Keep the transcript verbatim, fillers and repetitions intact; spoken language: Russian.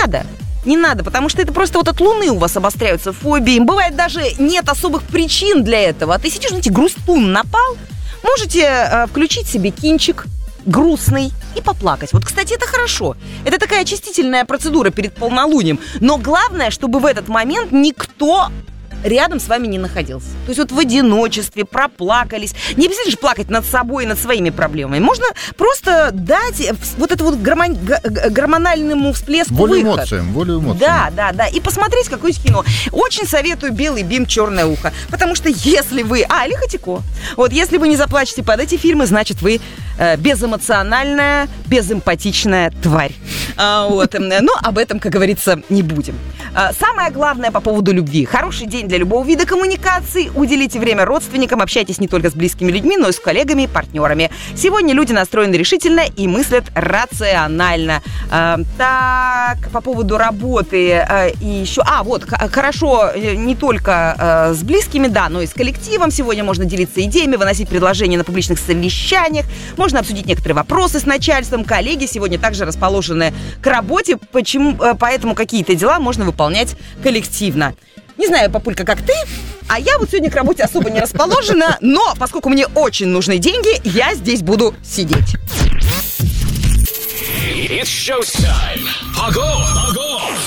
надо. Не надо, потому что это просто вот от Луны у вас обостряются фобии. Бывает, даже нет особых причин для этого. А ты сидишь, знаете, грустун напал, можете э, включить себе кинчик грустный и поплакать. Вот, кстати, это хорошо. Это такая очистительная процедура перед полнолунием. Но главное, чтобы в этот момент никто рядом с вами не находился. То есть вот в одиночестве проплакались. Не обязательно же плакать над собой, над своими проблемами. Можно просто дать вот это вот гормон... гормональному всплеску волю выход. эмоциям, волю эмоциям. Да, да, да. И посмотреть какое-нибудь кино. Очень советую «Белый бим, черное ухо». Потому что если вы... А, или «Хатико». Вот если вы не заплачете под эти фильмы, значит, вы э, безэмоциональная, безэмпатичная тварь. А, вот. Но об этом, как говорится, не будем. А, самое главное по поводу любви. Хороший день для любого вида коммуникации. Уделите время родственникам, общайтесь не только с близкими людьми, но и с коллегами и партнерами. Сегодня люди настроены решительно и мыслят рационально. А, так, по поводу работы а, и еще... А, вот, х- хорошо не только а, с близкими, да, но и с коллективом. Сегодня можно делиться идеями, выносить предложения на публичных совещаниях. Можно обсудить некоторые вопросы с начальством. Коллеги сегодня также расположены к работе, почему, поэтому какие-то дела можно выполнять коллективно. Не знаю, папулька, как ты, а я вот сегодня к работе особо не расположена, но поскольку мне очень нужны деньги, я здесь буду сидеть. It's showtime. Ого! Ого!